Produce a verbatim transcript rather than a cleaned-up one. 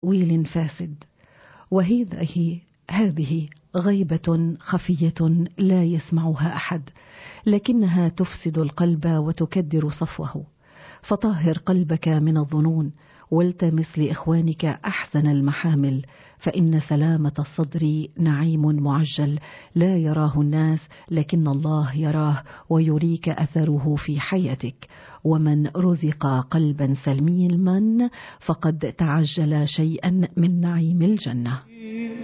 تأويل فاسد. وهذه هذه غيبة خفية لا يسمعها أحد، لكنها تفسد القلب وتكدر صفوه. فطهر قلبك من الظنون، والتمس لإخوانك أحسن المحامل، فإن سلامة الصدر نعيم معجل لا يراه الناس، لكن الله يراه ويريك أثره في حياتك. ومن رزق قلبا سليما فقد تعجل شيئا من نعيم الجنة.